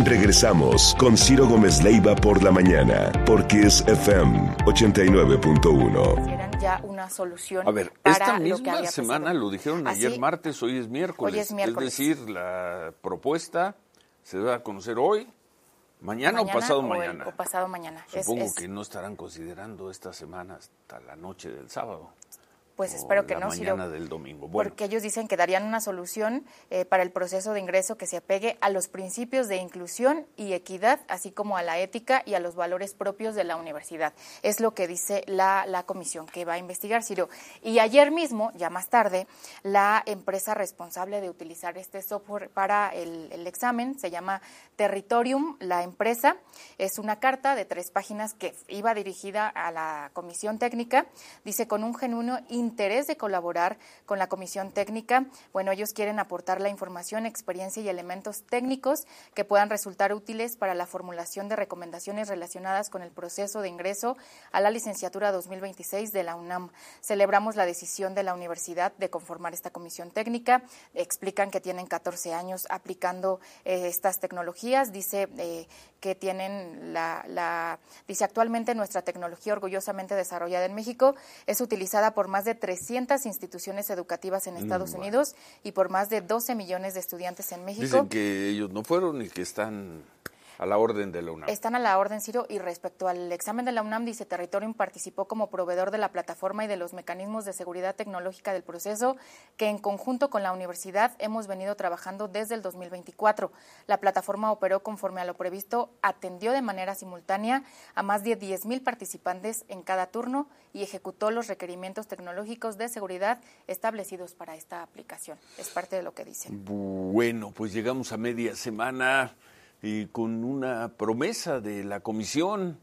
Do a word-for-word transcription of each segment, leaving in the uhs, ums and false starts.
Regresamos con Ciro Gómez Leiva por la mañana, por Kiss F M ochenta y nueve punto uno. Ya una solución. A ver, para esta lo misma que semana pasado. lo dijeron ¿Así? Ayer martes, hoy es miércoles. Hoy es miércoles. Es decir, la propuesta se va a conocer hoy, mañana, mañana o pasado o el, mañana. O pasado mañana. Supongo es, es... que no estarán considerando esta semana hasta la noche del sábado. Pues espero que la no, mañana Ciro, del domingo. Bueno. Porque ellos dicen que darían una solución eh, para el proceso de ingreso que se apegue a los principios de inclusión y equidad, así como a la ética y a los valores propios de la universidad. Es lo que dice la, la comisión que va a investigar, Ciro. Y ayer mismo, ya más tarde, la empresa responsable de utilizar este software para el, el examen se llama Territorium. La empresa es una carta de tres páginas que iba dirigida a la comisión técnica. Dice, con un genuino interés de colaborar con la comisión técnica, bueno, ellos quieren aportar la información, experiencia y elementos técnicos que puedan resultar útiles para la formulación de recomendaciones relacionadas con el proceso de ingreso a la licenciatura dos mil veintiséis de la UNAM. Celebramos la decisión de la universidad de conformar esta comisión técnica. Explican que tienen catorce años aplicando eh, estas tecnologías. Dice eh, que tienen la, la, dice actualmente nuestra tecnología orgullosamente desarrollada en México es utilizada por más de trescientas instituciones educativas en Estados bueno. Unidos y por más de doce millones de estudiantes en México. Dicen que ellos no fueron y que están a la orden de la UNAM. Están a la orden, Ciro, y respecto al examen de la UNAM, dice Territorium participó como proveedor de la plataforma y de los mecanismos de seguridad tecnológica del proceso que en conjunto con la universidad hemos venido trabajando desde el dos mil veinticuatro. La plataforma operó conforme a lo previsto, atendió de manera simultánea a más de diez mil participantes en cada turno y ejecutó los requerimientos tecnológicos de seguridad establecidos para esta aplicación. Es parte de lo que dicen. Bueno, pues llegamos a media semana y con una promesa de la comisión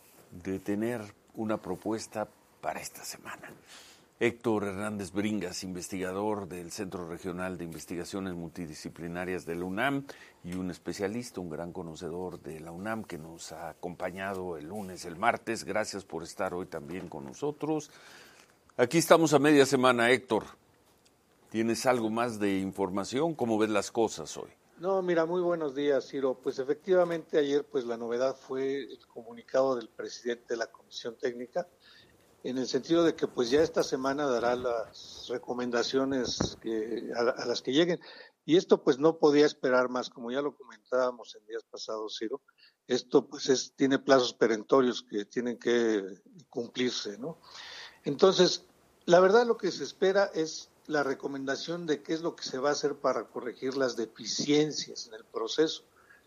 de tener una propuesta para esta semana. Héctor Hernández Bringas, investigador del Centro Regional de Investigaciones Multidisciplinarias de la UNAM y un especialista, un gran conocedor de la UNAM que nos ha acompañado el lunes, el martes. Gracias por estar hoy también con nosotros. Aquí estamos a media semana, Héctor. ¿Tienes algo más de información? ¿Cómo ves las cosas hoy? No, mira, muy buenos días, Ciro. Pues efectivamente ayer pues la novedad fue el comunicado del presidente de la Comisión Técnica, en el sentido de que pues ya esta semana dará las recomendaciones que, a, a las que lleguen. Y esto pues no podía esperar más, como ya lo comentábamos en días pasados, Ciro. Esto pues es, tiene plazos perentorios que tienen que cumplirse, ¿no? Entonces, la verdad lo que se espera es la recomendación de qué es lo que se va a hacer para corregir las deficiencias en el proceso.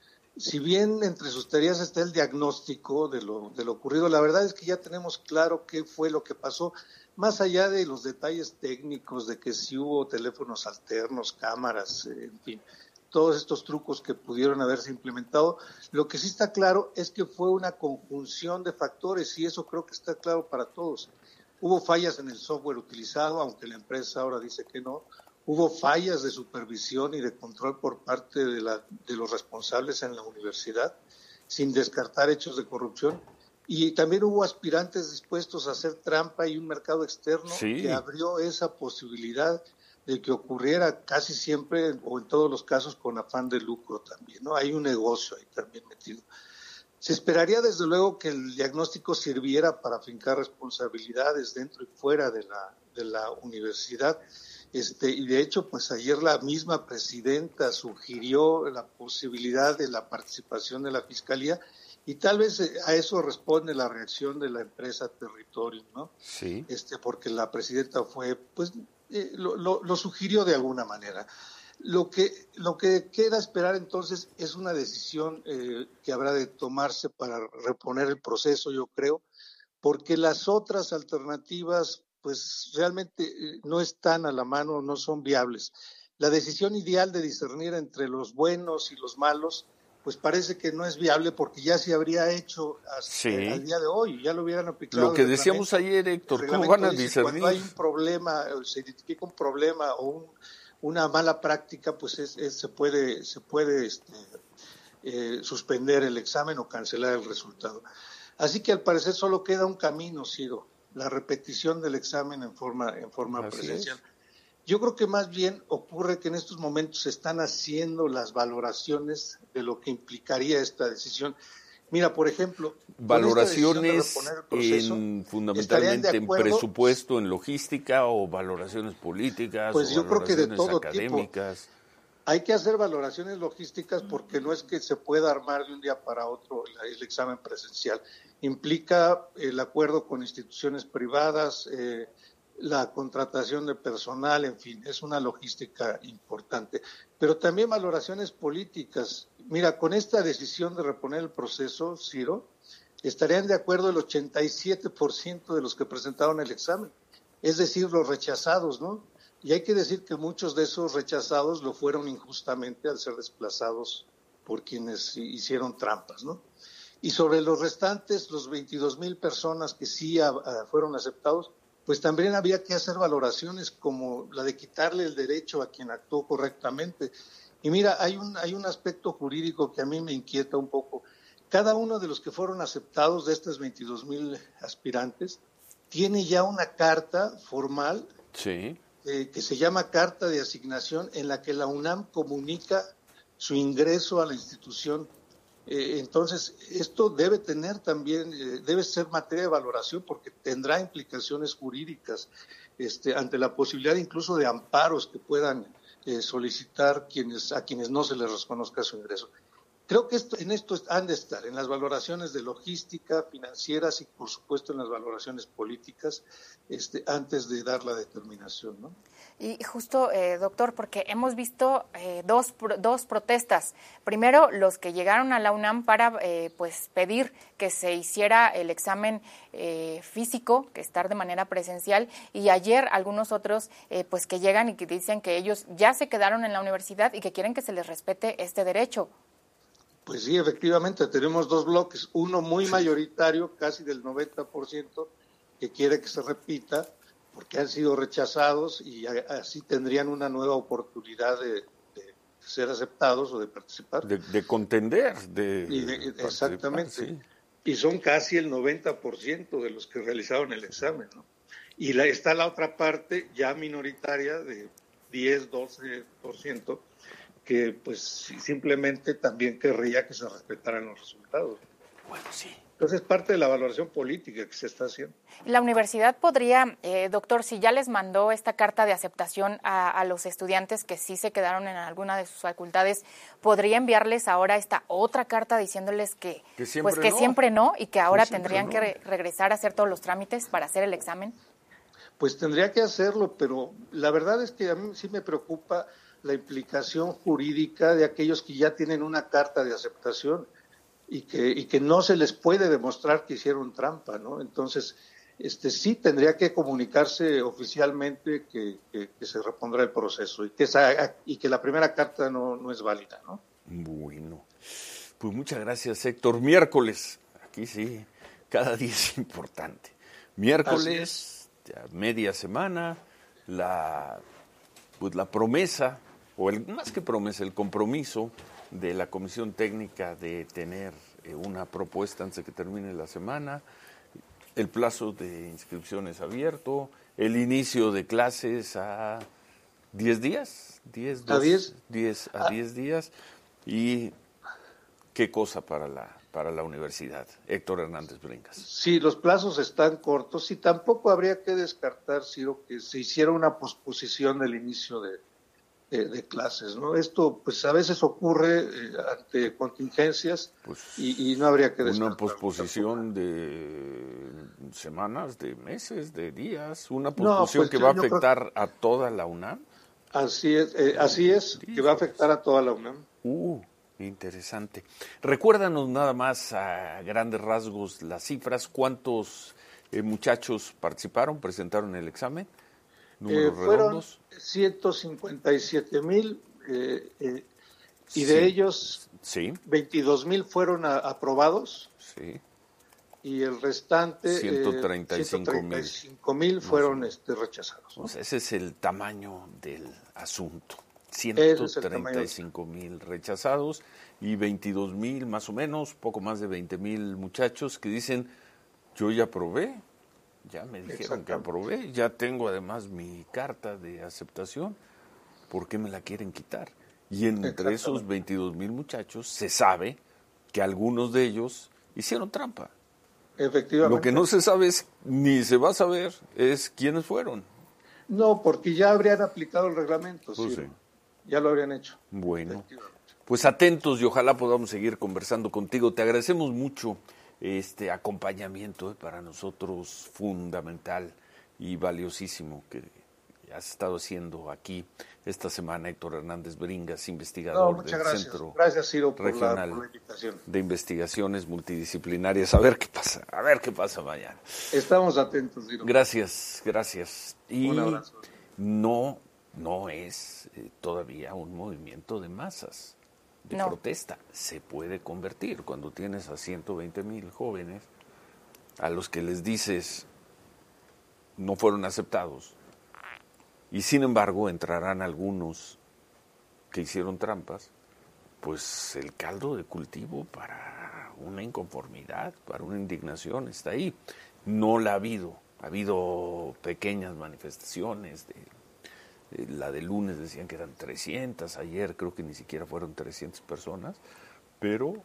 Si bien entre sus tareas está el diagnóstico de lo, de lo ocurrido, la verdad es que ya tenemos claro qué fue lo que pasó, más allá de los detalles técnicos de que si hubo teléfonos alternos, cámaras, eh, en fin, todos estos trucos que pudieron haberse implementado. Lo que sí está claro es que fue una conjunción de factores y eso creo que está claro para todos. Hubo fallas en el software utilizado, aunque la empresa ahora dice que no. Hubo fallas de supervisión y de control por parte de, la, de los responsables en la universidad, sin descartar hechos de corrupción. Y también hubo aspirantes dispuestos a hacer trampa y un mercado externo sí. que abrió esa posibilidad de que ocurriera casi siempre o en todos los casos con afán de lucro también, ¿no? Hay un negocio ahí también metido. Se esperaría desde luego que el diagnóstico sirviera para fincar responsabilidades dentro y fuera de la, de la universidad. Este, y de hecho, pues ayer la misma presidenta sugirió la posibilidad de la participación de la Fiscalía y tal vez a eso responde la reacción de la empresa Territorium, ¿no? Sí. Este, porque la presidenta fue, pues, eh, lo, lo, lo sugirió de alguna manera. Lo que, lo que queda esperar entonces es una decisión eh, que habrá de tomarse para reponer el proceso, yo creo, porque las otras alternativas pues realmente eh, no están a la mano, no son viables. La decisión ideal de discernir entre los buenos y los malos pues parece que no es viable porque ya se habría hecho hasta sí. al día de hoy, ya lo hubieran aplicado. Lo que decíamos ayer, Héctor, ¿cómo van a discernir? Cuando hay un problema, se identifica un problema o un una mala práctica, pues es, es, se puede, se puede este, eh, suspender el examen o cancelar el resultado. Así que al parecer solo queda un camino, Ciro, la repetición del examen en forma, en forma presencial. Es. Yo creo que más bien ocurre que en estos momentos se están haciendo las valoraciones de lo que implicaría esta decisión. Mira, por ejemplo, valoraciones proceso, en, fundamentalmente en presupuesto, en logística, o valoraciones políticas, pues o yo creo que de todo académicas. Tipo. Hay que hacer valoraciones logísticas porque no es que se pueda armar de un día para otro el, el examen presencial. Implica el acuerdo con instituciones privadas, eh, la contratación de personal, en fin, es una logística importante. Pero también valoraciones políticas. Mira, con esta decisión de reponer el proceso, Ciro, estarían de acuerdo el ochenta y siete por ciento de los que presentaron el examen, es decir, los rechazados, ¿no? Y hay que decir que muchos de esos rechazados lo fueron injustamente al ser desplazados por quienes hicieron trampas, ¿no? Y sobre los restantes, los veintidós mil personas que sí a, a, fueron aceptados, pues también había que hacer valoraciones como la de quitarle el derecho a quien actuó correctamente. Y mira, hay un, hay un aspecto jurídico que a mí me inquieta un poco. Cada uno de los que fueron aceptados, de estos veintidós mil aspirantes, tiene ya una carta formal, sí. eh, que se llama Carta de Asignación, en la que la UNAM comunica su ingreso a la institución. Eh, entonces, esto debe tener también, eh, debe ser materia de valoración porque tendrá implicaciones jurídicas este, ante la posibilidad incluso de amparos que puedan eh, solicitar quienes, a quienes no se les reconozca su ingreso. Creo que esto, en esto han de estar, en las valoraciones de logística, financieras y, por supuesto, en las valoraciones políticas, este, antes de dar la determinación, ¿no? Y justo, eh, doctor, porque hemos visto eh, dos, dos protestas. Primero, los que llegaron a la UNAM para eh, pues pedir que se hiciera el examen eh, físico, que estar de manera presencial, y ayer algunos otros eh, pues que llegan y que dicen que ellos ya se quedaron en la universidad y que quieren que se les respete este derecho. Pues sí, efectivamente, tenemos dos bloques, uno muy mayoritario, casi del noventa por ciento, que quiere que se repita, porque han sido rechazados y así tendrían una nueva oportunidad de, de ser aceptados o de participar. De, de contender, de, y de, de Exactamente. Sí. Y son casi el noventa por ciento de los que realizaron el examen, ¿no? Y la, está la otra parte ya minoritaria de diez, doce por ciento, que pues simplemente también querría que se respetaran los resultados. Bueno, sí. Entonces es parte de la valoración política que se está haciendo. La universidad podría, eh, doctor, si ya les mandó esta carta de aceptación a, a los estudiantes que sí se quedaron en alguna de sus facultades, ¿podría enviarles ahora esta otra carta diciéndoles que, que siempre pues que no. siempre no y que ahora que tendrían no. que re- regresar a hacer todos los trámites para hacer el examen? Pues tendría que hacerlo, pero la verdad es que a mí sí me preocupa la implicación jurídica de aquellos que ya tienen una carta de aceptación y que y que no se les puede demostrar que hicieron trampa, ¿no? Entonces, este sí tendría que comunicarse oficialmente que, que, que se repondrá el proceso y que esa, y que la primera carta no, no es válida, ¿no? Bueno, pues muchas gracias, Héctor. Miércoles, aquí sí, cada día es importante. Miércoles, ya media semana, la pues la promesa, o el más que promesa, el compromiso de la Comisión Técnica de tener eh, una propuesta antes de que termine la semana, el plazo de inscripciones abierto, el inicio de clases a diez días, diez, a diez, diez a diez días, y qué cosa para la para la universidad. Héctor Hernández Brincas. Sí, los plazos están cortos y tampoco habría que descartar, Ciro, que se hiciera una posposición del inicio de De, de clases, ¿no? Esto, pues, a veces ocurre eh, ante contingencias pues, y, y no habría que descartar. Una posposición de semanas, de meses, de días, una posposición no, pues, que va a afectar creo... a toda la UNAM. Así es, eh, así es, que va a afectar a toda la UNAM. Uh, interesante. Recuérdanos nada más a grandes rasgos las cifras, ¿cuántos eh, muchachos participaron, presentaron el examen? Eh, fueron ciento cincuenta y siete mil eh, eh, y sí, de ellos sí. veintidós mil fueron a, aprobados sí. y el restante ciento treinta y cinco mil fueron no sé. este, rechazados, ¿no? O sea, ese es el tamaño del asunto. ciento treinta y cinco mil rechazados y veintidós mil más o menos, poco más de veinte mil muchachos que dicen, yo ya probé, ya me dijeron que aprobé, ya tengo además mi carta de aceptación, ¿por qué me la quieren quitar? Y entre esos veintidós mil muchachos se sabe que algunos de ellos hicieron trampa. Efectivamente. Lo que no se sabe es, ni se va a saber, es quiénes fueron. No, porque ya habrían aplicado el reglamento, Pues sí. sí. Ya lo habrían hecho. Bueno, pues atentos y ojalá podamos seguir conversando contigo. Te agradecemos mucho este acompañamiento, eh, para nosotros fundamental y valiosísimo que has estado haciendo aquí esta semana. Héctor Hernández Bringas, investigador no, del gracias. Centro gracias, Ciro, por Regional la, por la invitación. de Investigaciones Multidisciplinarias. A ver qué pasa, a ver qué pasa mañana. Estamos atentos, Ciro. Gracias, gracias. Y un abrazo. no, no es eh, todavía un movimiento de masas, de no. protesta. Se puede convertir cuando tienes a ciento veinte mil jóvenes a los que les dices no fueron aceptados. Y sin embargo entrarán algunos que hicieron trampas, pues el caldo de cultivo para una inconformidad, para una indignación está ahí. No la ha habido, ha habido pequeñas manifestaciones, de, de, la de lunes decían que eran trescientas, ayer creo que ni siquiera fueron trescientas personas, pero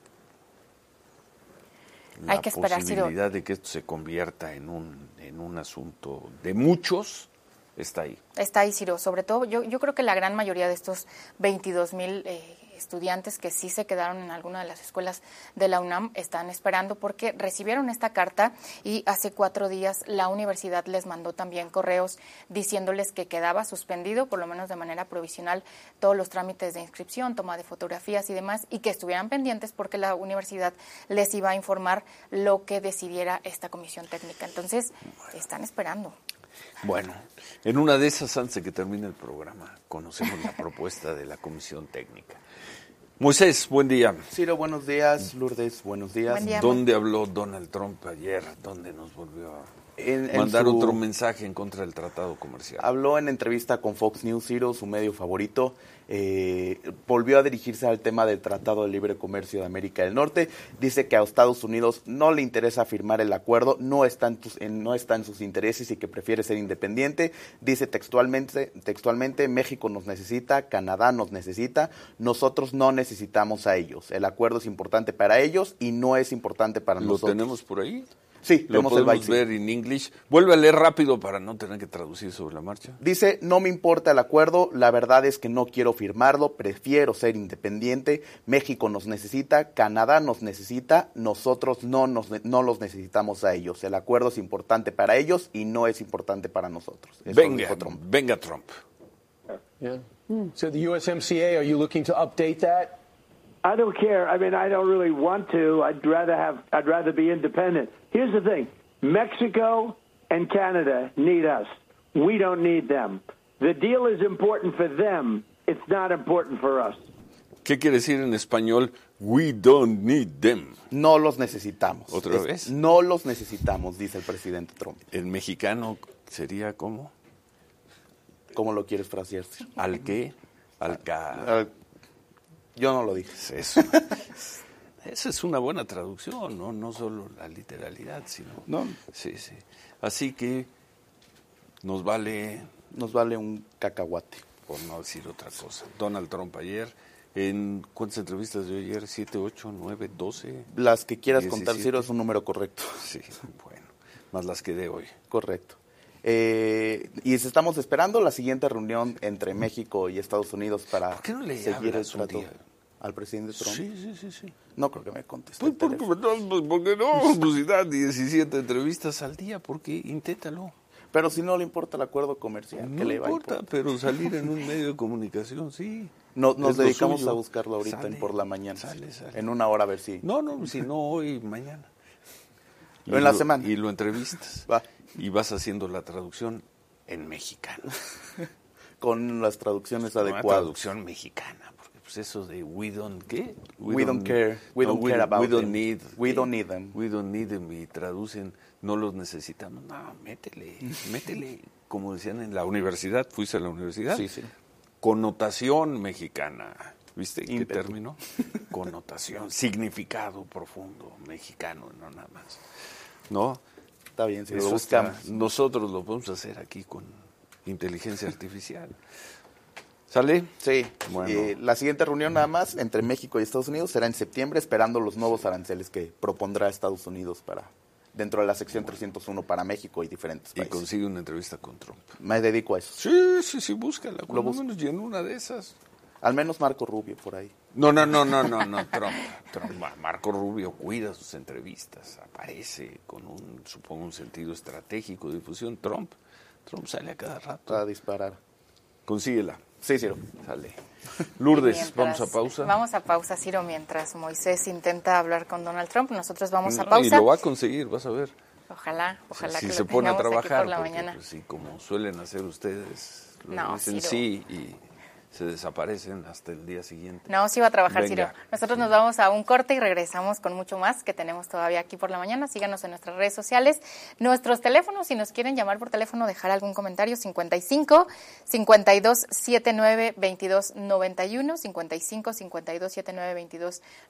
la Hay que esperar, posibilidad Ciro. de que esto se convierta en un, en un asunto de muchos está ahí. Está ahí, Ciro. Sobre todo, yo, yo creo que la gran mayoría de estos veintidós mil eh, estudiantes que sí se quedaron en alguna de las escuelas de la UNAM están esperando porque recibieron esta carta y hace cuatro días la universidad les mandó también correos diciéndoles que quedaba suspendido, por lo menos de manera provisional, todos los trámites de inscripción, toma de fotografías y demás, y que estuvieran pendientes porque la universidad les iba a informar lo que decidiera esta comisión técnica. Entonces, están esperando. Bueno, en una de esas, antes de que termine el programa, conocemos la propuesta de la Comisión Técnica. Moisés, buen día. Ciro, buenos días. Lourdes, buenos días. Buen día. ¿Dónde habló Donald Trump ayer? ¿Dónde nos volvió a En- en mandar su- otro mensaje en contra del tratado comercial? Habló en entrevista con Fox News, Ciro, su medio favorito. Eh, volvió a dirigirse al tema del Tratado de Libre Comercio de América del Norte. Dice que a Estados Unidos no le interesa firmar el acuerdo, no está en, tus, en, no está en sus intereses y que prefiere ser independiente. Dice textualmente, textualmente, México nos necesita, Canadá nos necesita, nosotros no necesitamos a ellos. El acuerdo es importante para ellos y no es importante para ¿Lo nosotros. tenemos por ahí? Sí, Lo tenemos el podemos byte, sí. ver en English. Vuelve a leer rápido para no tener que traducir sobre la marcha. Dice, no me importa el acuerdo, la verdad es que no quiero firmarlo, prefiero ser independiente, México nos necesita, Canadá nos necesita, nosotros no, nos, no los necesitamos a ellos. El acuerdo es importante para ellos y no es importante para nosotros. Eso Venga, dijo Trump. venga Trump. Yeah. So the U S M C A, are you looking to update that? I don't care. I mean, I don't really want to. I'd rather have. I'd rather be independent. Here's the thing: Mexico and Canada need us. We don't need them. The deal is important for them. It's not important for us. ¿Qué quiere decir en español? We don't need them. No los necesitamos. ¿Otra Es- vez? No los necesitamos, dice el presidente Trump. En mexicano sería como ¿Cómo lo quieres frasear? al qué, al ca. Ah, yo no lo dije. Eso. Esa es una buena traducción, ¿no? No solo la literalidad, sino... No. Sí, sí. Así que nos vale, Nos vale un cacahuate. por no decir otra cosa. Donald Trump ayer, ¿en cuántas entrevistas de ayer? ¿Siete, ocho, nueve, doce? Las que quieras contar, diecisiete. Ciro, es un número correcto. Sí, bueno. Más las que de hoy. Correcto. Eh, y estamos esperando la siguiente reunión entre México y Estados Unidos para ¿Por qué no le seguir el hablas un trato día? al presidente Trump. Sí, sí, sí, sí. No creo que me conteste. Pues el porque, teléfono. pues, porque no, pues si da diecisiete entrevistas al día, porque inténtalo. Pero si no le importa el acuerdo comercial, ¿qué No le va a importa, importar? pero salir en un medio de comunicación, sí. No- nos Es lo dedicamos suyo. a buscarlo ahorita Sale, en por la mañana. Sale, sale. En una hora a ver si. No, no, si no hoy, mañana. O en la lo- semana. Y lo entrevistas. Va. Y vas haciendo la traducción en mexicano. Con las traducciones Una adecuadas. traducción mexicana, porque pues eso de we don't, ¿qué? We don't care. We don't care about we don't them. need. We ¿qué? don't need them. We don't need them. Y traducen, no los necesitamos. No, métele, métele. Como decían en la universidad, ¿fuiste a la universidad? Sí, sí. Connotación mexicana. ¿Viste qué Ímpetu. término? Connotación, significado profundo mexicano, no nada más. ¿No? Está bien, si lo Eso buscamos. está- nosotros lo podemos hacer aquí con inteligencia artificial. ¿Sale? Sí, Bueno. eh, la siguiente reunión nada más entre México y Estados Unidos será en septiembre, esperando los nuevos aranceles que propondrá Estados Unidos para dentro de la sección trescientos uno para México y diferentes Y países. consigue una entrevista con Trump. Me dedico a eso. Sí, sí, sí, búscala. Lo Lo busco. menos lleno una de esas. Al menos Marco Rubio por ahí. No, no, no, no, no, no, Trump. Trump. Mar- Marco Rubio cuida sus entrevistas, aparece con un, supongo, un sentido estratégico de difusión. Trump, Trump sale a cada rato. Para disparar. Consíguela. Sí, Ciro. Sale. Lourdes, Mientras- vamos a pausa. Vamos a pausa, Ciro, mientras Moisés intenta hablar con Donald Trump. Nosotros vamos a No, pausa. y lo va a conseguir, vas a ver. Ojalá, ojalá si que se lo pone a tengamos aquí trabajar, por la porque, mañana. pues, sí, como suelen hacer ustedes, lo No, dicen Ciro. sí y se desaparecen hasta el día siguiente. No, sí va a trabajar, Venga. Ciro. Nosotros nos vamos a un corte y regresamos con mucho más que tenemos todavía aquí por la mañana. Síganos en nuestras redes sociales. Nuestros teléfonos, si nos quieren llamar por teléfono, dejar algún comentario, cincuenta y cinco, cincuenta y dos, setenta y nueve, veintidós noventa y uno, cincuenta y cinco, cincuenta y dos, setenta y nueve, veintidós